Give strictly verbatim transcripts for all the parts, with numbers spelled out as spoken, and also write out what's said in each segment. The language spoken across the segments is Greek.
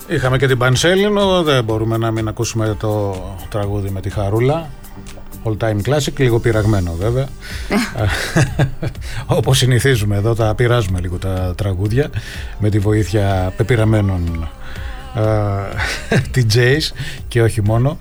Είχαμε και την Πανσέλινο, δεν μπορούμε να μην ακούσουμε το τραγούδι με τη Χαρούλα. All time classic, λίγο πειραγμένο βέβαια. Όπως συνηθίζουμε εδώ, τα πειράζουμε λίγο τα τραγούδια με τη βοήθεια πεπειραμένων ντι τζέις και όχι μόνο.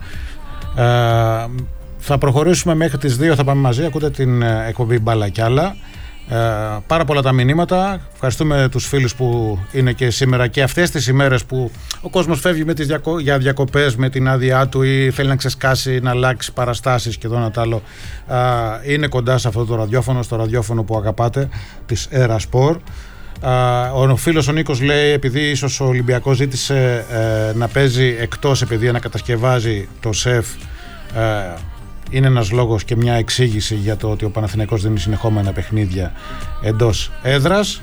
Θα προχωρήσουμε μέχρι τις δύο, θα πάμε μαζί, ακούτε την εκπομπή Μπάλα κι άλλα. Ε, πάρα πολλά τα μηνύματα. Ευχαριστούμε τους φίλους που είναι και σήμερα και αυτές τις ημέρες που ο κόσμος φεύγει με τις διακο... για διακοπές με την άδειά του ή θέλει να ξεσκάσει, να αλλάξει παραστάσεις και εδώ να τ' άλλο. Ε, είναι κοντά σε αυτό το ραδιόφωνο, στο ραδιόφωνο που αγαπάτε, της Ερασπορ. Uh, ο φίλος ο Νίκος λέει, επειδή ίσως ο Ολυμπιακός ζήτησε uh, να παίζει εκτός επειδή να κατασκευάζει το ΣΕΦ, uh, είναι ένας λόγος και μια εξήγηση για το ότι ο Παναθηναϊκός δίνει συνεχόμενα παιχνίδια εντός έδρας.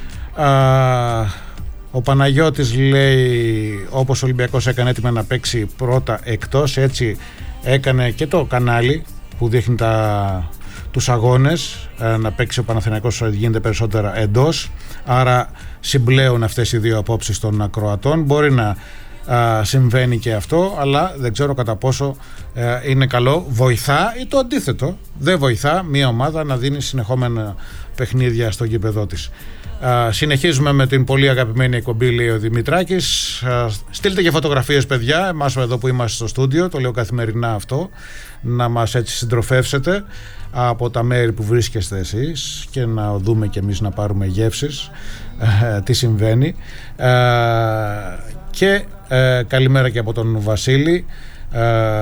Uh, ο Παναγιώτης λέει, όπως ο Ολυμπιακός έκανε έτοιμα να παίξει πρώτα εκτός, έτσι έκανε και το κανάλι που δείχνει τα, τους αγώνες, να παίξει ο Παναθηναϊκός γίνεται περισσότερα εντός. Άρα συμπλέουν αυτές οι δύο απόψεις των ακροατών. Μπορεί να α, συμβαίνει και αυτό, αλλά δεν ξέρω κατά πόσο α, είναι καλό. Βοηθά ή το αντίθετο, δεν βοηθά μια ομάδα να δίνει συνεχόμενα παιχνίδια στο γήπεδό της. Α, συνεχίζουμε με την πολύ αγαπημένη εκπομπή, λέει ο Δημητράκης. Α, στείλτε και φωτογραφίες, παιδιά, εμάς εδώ που είμαστε στο στούντιο, το λέω καθημερινά αυτό, να μας έτσι συντροφεύσετε από τα μέρη που βρίσκεστε εσείς και να δούμε και εμείς, να πάρουμε γεύσεις ε, τι συμβαίνει. Ε, και ε, καλημέρα και από τον Βασίλη, ε,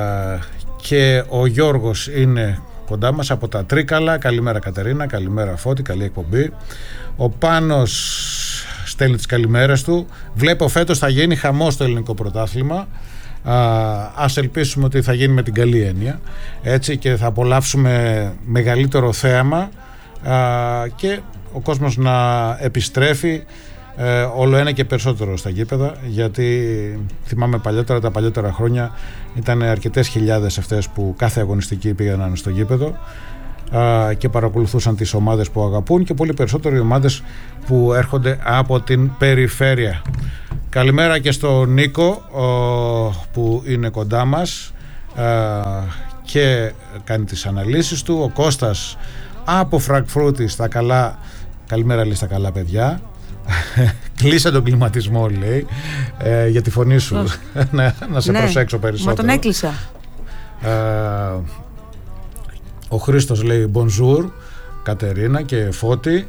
και ο Γιώργος είναι κοντά μας από τα Τρίκαλα. Καλημέρα Κατερίνα, καλημέρα Φώτη, καλή εκπομπή. Ο Πάνος στέλνει τις καλημέρες του. Βλέπω φέτος θα γίνει χαμός το ελληνικό πρωτάθλημα. Uh, ας ελπίσουμε ότι θα γίνει με την καλή έννοια, έτσι, και θα απολαύσουμε μεγαλύτερο θέαμα uh, και ο κόσμος να επιστρέφει uh, όλο ένα και περισσότερο στα γήπεδα, γιατί θυμάμαι παλιότερα, τα παλιότερα χρόνια ήταν αρκετές χιλιάδες αυτές που κάθε αγωνιστική πήγαιναν στο γήπεδο uh, και παρακολουθούσαν τις ομάδες που αγαπούν, και πολύ περισσότερο οι ομάδες που έρχονται από την περιφέρεια. Καλημέρα και στον Νίκο, ο, που είναι κοντά μας α, και κάνει τις αναλύσεις του. Ο Κώστας από Φραγκφούρτη στα καλά. Καλημέρα, λέει, στα καλά παιδιά. Κλείσε τον κλιματισμό, λέει, ε, για τη φωνή σου. να, να σε ναι, προσέξω περισσότερο. Μα τον έκλεισα. ε, Ο Χρήστος λέει bonjour Κατερίνα και Φώτη.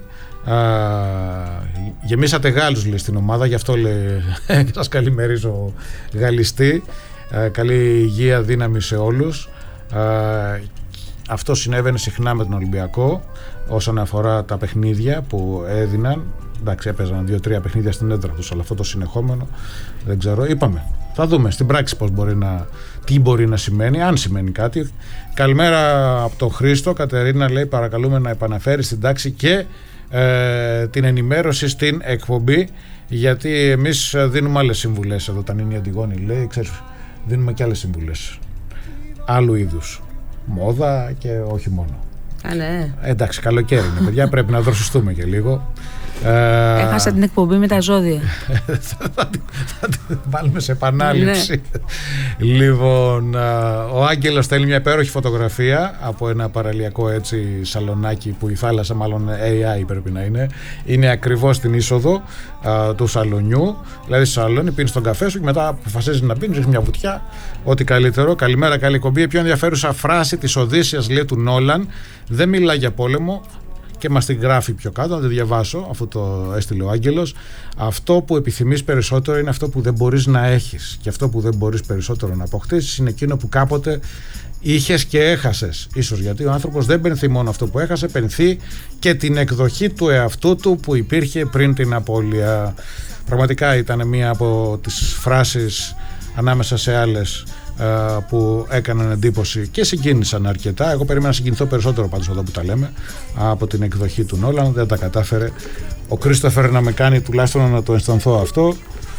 Uh, γεμίσατε Γάλλους, λέει, στην ομάδα, γι' αυτό λέει σας καλημερίζω γαλλιστή. uh, Καλή υγεία, δύναμη σε όλους. uh, Αυτό συνέβαινε συχνά με τον Ολυμπιακό όσον αφορά τα παιχνίδια που έδιναν. Εντάξει, έπαιζαν δύο-τρία παιχνίδια στην έδρα τους, αλλά αυτό το συνεχόμενο δεν ξέρω. Είπαμε, θα δούμε στην πράξη πώς μπορεί να, τι μπορεί να σημαίνει, αν σημαίνει κάτι. Καλημέρα από τον Χρήστο. Κατερίνα, λέει, παρακαλούμε να επαναφέρει στην τάξη και Ε, την ενημέρωση στην εκπομπή, γιατί εμείς δίνουμε άλλες συμβουλές εδώ. Τα Νίνη Αντιγόνη, λέει, ξέρεις, δίνουμε και άλλες συμβουλές άλλου είδους, μόδα και όχι μόνο. Α, ναι. ε, εντάξει, καλοκαίρι είναι, παιδιά, πρέπει να δροσιστούμε και λίγο. Έχασα την εκπομπή με τα ζώδια. Θα την βάλουμε σε επανάληψη. Λοιπόν, ο Άγγελος στέλνει μια υπέροχη φωτογραφία από ένα παραλιακό, έτσι, σαλονάκι που η θάλασσα, μάλλον έι άι πρέπει να είναι, είναι ακριβώς στην είσοδο α, του σαλονιού. Δηλαδή στο σαλόνι πίνεις τον καφέ σου και μετά αποφασίζεις να πίνεις, ρίχνεις μια βουτιά, ό,τι καλύτερο. Καλημέρα, καλή εκπομπή. Η πιο ενδιαφέρουσα φράση της Οδύσσιας, λέει, του Νόλαν, δεν μιλά για πόλεμο, και μας την γράφει πιο κάτω, να τη διαβάσω, αφού το έστειλε ο Άγγελος. Αυτό που επιθυμείς περισσότερο είναι αυτό που δεν μπορείς να έχεις, και αυτό που δεν μπορείς περισσότερο να αποκτήσεις είναι εκείνο που κάποτε είχες και έχασες. Ίσως γιατί ο άνθρωπος δεν πενθεί μόνο αυτό που έχασε, πενθεί και την εκδοχή του εαυτού του που υπήρχε πριν την απώλεια. Πραγματικά ήταν μία από τις φράσεις, ανάμεσα σε άλλες, που έκαναν εντύπωση και συγκίνησαν αρκετά. Εγώ περίμενα να συγκινηθώ περισσότερο πάντως εδώ που τα λέμε, από την εκδοχή του Νόλαν. Δεν τα κατάφερε ο Κρίστοφερ να με κάνει τουλάχιστον να το αισθανθώ αυτό.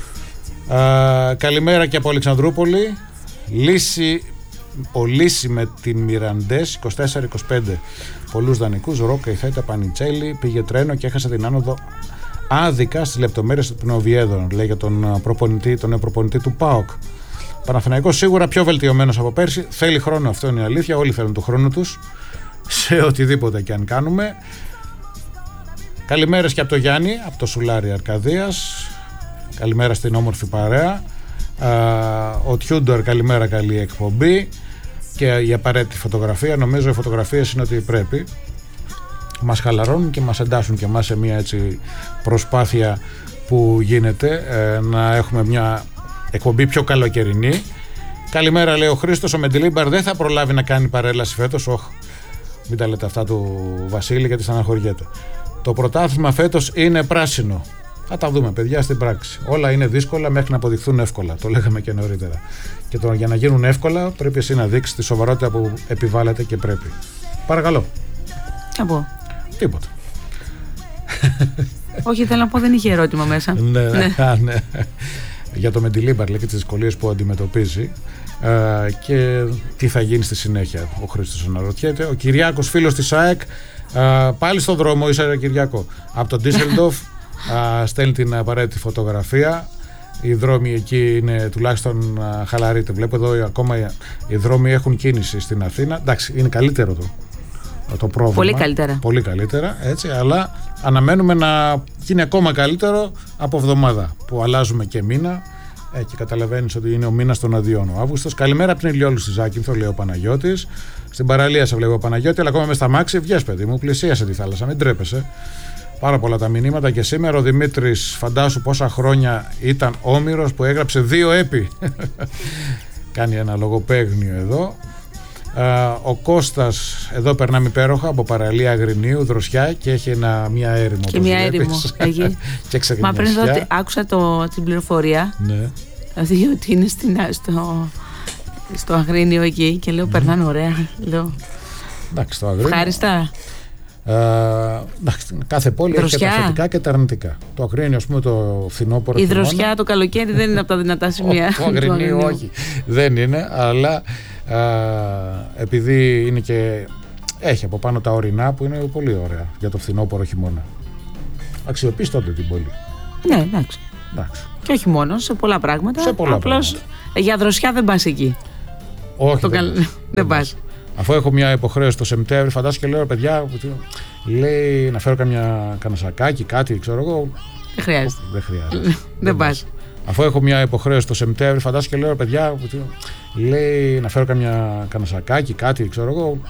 Α, καλημέρα και από Αλεξανδρούπολη. Λύση, ο Λύση με την Μιραντές είκοσι τέσσερα είκοσι πέντε. Πολλούς δανεικούς, Ρόκα, Ιθέτα, Πανιτσέλη. Πήγε τρένο και έχασε την άνοδο άδικα στις λεπτομέρειες του Oviedo, λέει για τον προπονητή, τον νέο προπονητή του ΠΑΟΚ. Παναθηναϊκός σίγουρα πιο βελτιωμένος από πέρσι. Θέλει χρόνο, αυτό είναι η αλήθεια. Όλοι θέλουν τον χρόνο τους σε οτιδήποτε και αν κάνουμε. Καλημέρες και από το Γιάννη, από το Σουλάρι Αρκαδίας. Καλημέρα στην όμορφη παρέα. Ο Τιούντορ, καλημέρα, καλή εκπομπή. Και η απαραίτητη φωτογραφία. Νομίζω οι φωτογραφίες είναι ότι πρέπει. Μας χαλαρώνουν και μας εντάσσουν και εμάς σε μια έτσι προσπάθεια που γίνεται ε, να έχουμε μια εκπομπή πιο καλοκαιρινή. Καλημέρα, λέει ο Χρήστος. Ο Μεντιλίμπαρ δεν θα προλάβει να κάνει παρέλαση φέτος. Όχ, μην τα λέτε αυτά του Βασίλη γιατί στεναχωριέται. Το πρωτάθλημα φέτος είναι πράσινο. Θα τα δούμε, παιδιά, στην πράξη. Όλα είναι δύσκολα μέχρι να αποδειχθούν εύκολα. Το λέγαμε και νωρίτερα. Και τώρα για να γίνουν εύκολα πρέπει εσύ να δείξεις τη σοβαρότητα που επιβάλλεται και πρέπει. Παρακαλώ. Να πω. Τίποτα. Όχι, θέλω να πω, δεν είχε ερώτημα μέσα. ναι, ναι. ναι. Για το Μεντιλίμπαρ, λέει, και τις δυσκολίες που αντιμετωπίζει ε, και τι θα γίνει στη συνέχεια. Ο Χρήστος αναρωτιέται. Ο Κυριάκος, φίλος της ΑΕΚ, ε, πάλι στον δρόμο είσαι, Κυριάκο. Από τον Ντίσσελντοφ ε, στέλνει την απαραίτητη φωτογραφία. Οι δρόμοι εκεί είναι τουλάχιστον ε, χαλαροί. Βλέπω εδώ ακόμα οι δρόμοι έχουν κίνηση στην Αθήνα. Εντάξει, είναι καλύτερο το. Το πρόβλημα. Πολύ καλύτερα. Πολύ καλύτερα, έτσι, αλλά αναμένουμε να γίνει ακόμα καλύτερο από εβδομάδα που αλλάζουμε και μήνα ε, και καταλαβαίνεις ότι είναι ο μήνας των αδειών ο Αύγουστος. Καλημέρα από την Ηλιόλου στη Ζάκυνθο, λέει ο Παναγιώτης. Στην παραλία σε βλέπω, Παναγιώτη, αλλά ακόμα μες στα μάξι. Βγες, παιδί μου, πλησίασε τη θάλασσα, μην τρέπεσαι. Πάρα πολλά τα μηνύματα και σήμερα ο Δημήτρης, φαντάσου πόσα χρόνια ήταν όμηρος που έγραψε δύο έπι. Κάνει ένα λογοπαίγνιο εδώ. Uh, ο Κώστας, εδώ περνάμε υπέροχα από παραλία Αγρινίου, Δροσιά και έχει ένα, μια έρημο. Και μια έρημο. Και μα πριν δω, άκουσα το, την πληροφορία. Ναι. Δηλαδή ότι είναι στην, στο, στο Αγρίνιο εκεί και λέω, mm. περνάνε ωραία. Λέω. Εντάξει, το Αγρίνιο. Ευχάριστα. Uh, εντάξει, κάθε πόλη Δροσιά. Έχει και τα θετικά και τα αρνητικά. Το Αγρίνιο, ας πούμε, το φθινόπωρο. Η Δροσιά το καλοκαίρι δεν είναι από τα δυνατά σημεία. Το Αγρινίο, όχι. Δεν είναι, αλλά. Uh, επειδή είναι και έχει από πάνω τα ορεινά που είναι πολύ ωραία για το φθινόπωρο χειμώνα. Αξιοποιείς τότε την πόλη. Ναι, εντάξει. εντάξει. Και όχι μόνο, σε πολλά πράγματα. Σε πολλά απλώς πράγματα. Για Δροσιά δεν πας εκεί. Όχι, το δεν, καλ... δεν, δεν πας. Αφού έχω μια υποχρέωση το Σεπτέμβρη, φαντάσου και λέω, παιδιά, λέει να φέρω καμιά κανασακάκι, κάτι, ξέρω εγώ. Δεν χρειάζεται. Δεν χρειάζεται. δεν πας. Αφού έχω μια υποχρέωση το Σεπτέμβρη, φαντάσου και λέω, παιδιά, λέει να φέρω καμιά κανασακάκι, κάτι, ξέρω εγώ.